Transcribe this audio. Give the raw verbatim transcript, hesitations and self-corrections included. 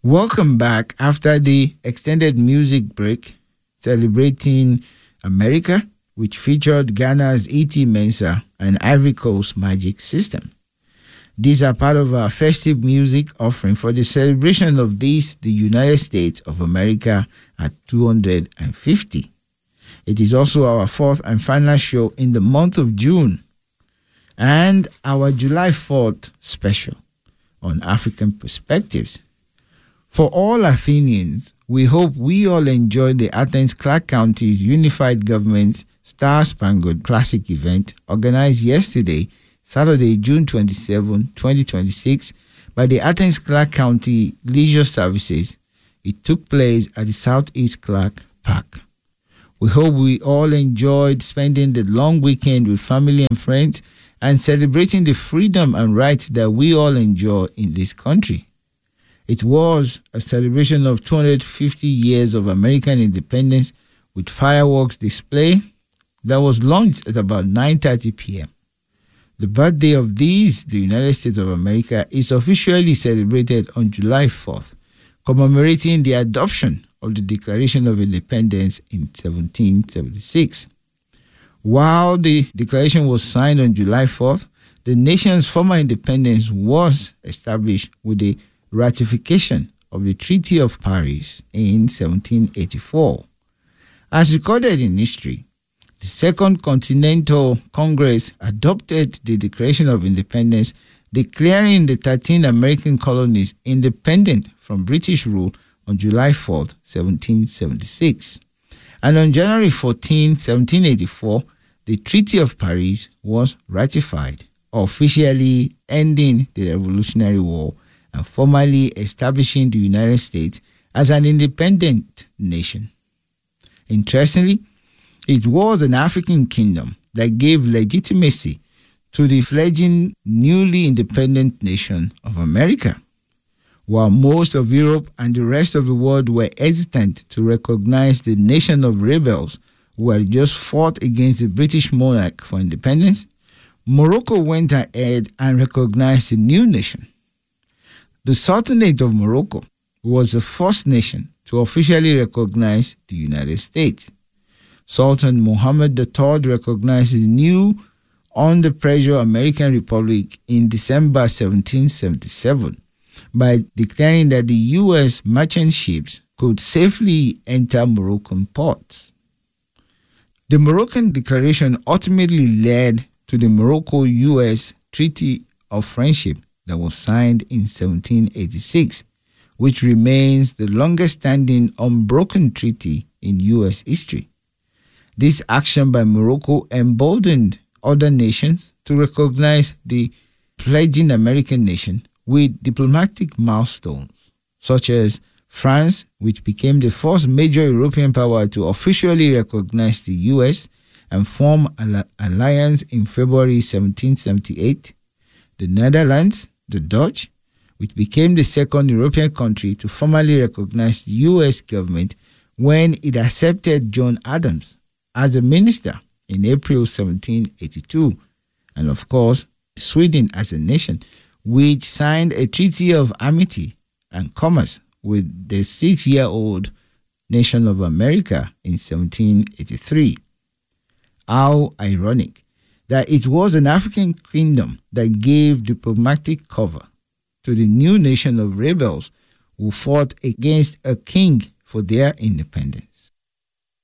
Welcome back after the extended music break celebrating America, which featured Ghana's E T Mensah and Ivory Coast Magic System. These are part of our festive music offering for the celebration of this, the United States of America at two hundred fifty. It is also our fourth and final show in the month of June and our July fourth special on African perspectives. For all Athenians, we hope we all enjoyed the Athens Clarke County's Unified Government Star Spangled Classic event organized yesterday, Saturday, June twenty-seventh, twenty twenty-six, by the Athens Clarke County Leisure Services. It took place at the Southeast Clarke Park. We hope we all enjoyed spending the long weekend with family and friends and celebrating the freedom and rights that we all enjoy in this country. It was a celebration of two hundred fifty years of American independence with fireworks display that was launched at about nine thirty p.m. The birthday of these, the United States of America, is officially celebrated on July fourth, commemorating the adoption of the Declaration of Independence in seventeen seventy-six. While the declaration was signed on July fourth, the nation's former independence was established with the ratification of the Treaty of Paris in seventeen eighty-four. As recorded in history, the Second Continental Congress adopted the Declaration of Independence, declaring the thirteen American colonies independent from British rule on July fourth, seventeen seventy-six. And on January fourteenth, seventeen eighty-four, the Treaty of Paris was ratified, officially ending the Revolutionary War and formally establishing the United States as an independent nation. Interestingly, it was an African kingdom that gave legitimacy to the fledgling newly independent nation of America. While most of Europe and the rest of the world were hesitant to recognize the nation of rebels who had just fought against the British monarch for independence, Morocco went ahead and recognized the new nation. The Sultanate of Morocco was the first nation to officially recognize the United States. Sultan Mohammed the third recognized the new under-pressure American Republic in December seventeen seventy-seven by declaring that the U S merchant ships could safely enter Moroccan ports. The Moroccan Declaration ultimately led to the Morocco-U S Treaty of Friendship that was signed in seventeen eighty-six, which remains the longest-standing unbroken treaty in U S history. This action by Morocco emboldened other nations to recognize the fledgling American nation with diplomatic milestones, such as France, which became the first major European power to officially recognize the U S and form an alliance in February seventeen seventy-eight, the Netherlands, the Dutch, which became the second European country to formally recognize the U S government when it accepted John Adams as a minister in April seventeen eighty-two, and of course, Sweden as a nation, which signed a treaty of amity and commerce with the six-year-old nation of America in seventeen eighty-three. How ironic that it was an African kingdom that gave diplomatic cover to the new nation of rebels who fought against a king for their independence.